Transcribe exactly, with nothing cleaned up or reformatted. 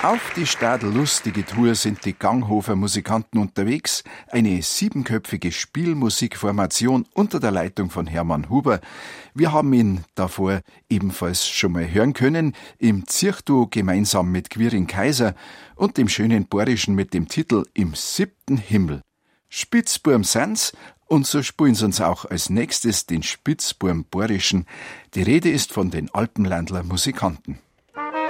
Auf die stadellustige Tour sind die Ganghofer Musikanten unterwegs, eine siebenköpfige Spielmusikformation unter der Leitung von Hermann Huber. Wir haben ihn davor ebenfalls schon mal hören können, im Zirchduo gemeinsam mit Quirin Kaiser und dem schönen Borischen mit dem Titel Im siebten Himmel. Spitzburm sind's, und so spielen sie uns auch als nächstes den Spitzburm Borischen. Die Rede ist von den Alpenländler Musikanten.